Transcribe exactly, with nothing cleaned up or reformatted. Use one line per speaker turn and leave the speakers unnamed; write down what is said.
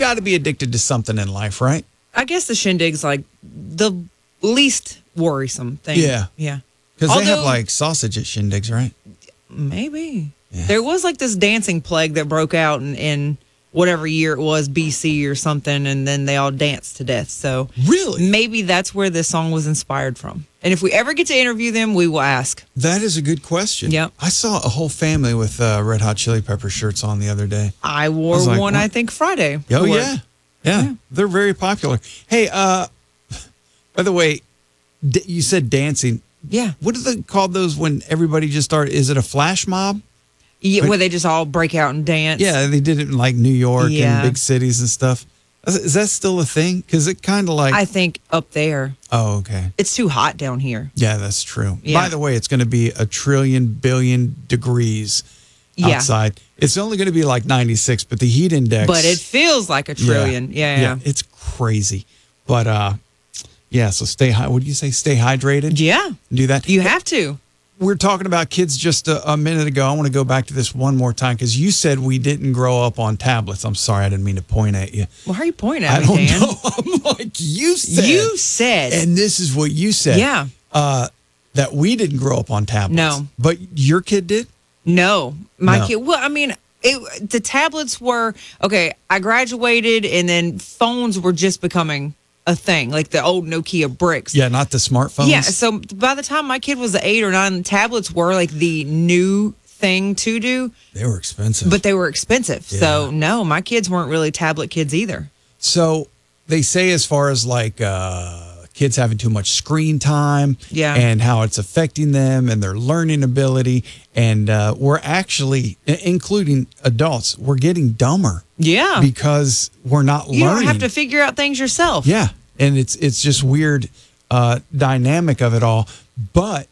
got to be addicted to something in life, right?
I guess the shindig's like the least worrisome thing.
Yeah.
Yeah.
Because they have
Although-
like sausage at shindigs, right?
Maybe.
Yeah.
There was like this dancing plague that broke out in, in whatever year it was, B C or something, and then they all danced to death. So
Really?
maybe that's where this song was inspired from. And if we ever get to interview them, we will ask.
That is a good question.
Yep.
I saw a whole family with uh, Red Hot Chili Pepper shirts on the other day.
I wore
I was like,
one,
what?
I think, Friday.
Oh,
to work.
yeah. yeah.
Yeah.
They're very popular. Hey, uh, by the way, d- you said dancing.
Yeah.
What are they called those when everybody just started? Is it a flash mob?
Yeah, where they just all break out and dance.
Yeah, they did it in like New York
Yeah.
and big cities and stuff. Is is that still a thing? Because it kind of like.
I think up there.
Oh, okay.
It's too hot down here.
Yeah, that's true.
Yeah.
By the way, it's going to be a trillion billion degrees
Yeah.
outside. It's only going to be like ninety-six, but the heat index.
But it feels like a trillion. Yeah, yeah.
It's crazy. But uh, yeah, so stay high. What do you say? Stay hydrated?
Yeah.
Do that.
You have to.
We're talking about kids just a, a minute ago. I want to go back to this one more time because you said we didn't grow up on tablets. I'm sorry, I didn't mean to point at you.
Well, how are you pointing at
I
me,
don't
Dan?
know. I'm like, you said.
You said.
And this is what you said.
Yeah.
Uh, that we didn't grow up on tablets.
No.
But your kid did?
No, my
No.
kid. Well, I mean, it, the tablets were okay. I graduated, and then phones were just becoming a thing, like the old Nokia bricks.
Yeah, not the smartphones.
Yeah. So by the time my kid was eight or nine, tablets were like the new thing to do,
They were expensive.
but they were expensive. So
Yeah.
no, my kids weren't really tablet kids either.
So they say as far as like uh, kids having too much screen time
Yeah.
and how it's affecting them and their learning ability. And uh, we're actually, i- including adults, we're getting dumber
Yeah.
because we're not
You
learning.
don't have to figure out things yourself.
Yeah. And it's it's just weird uh, dynamic of it all. But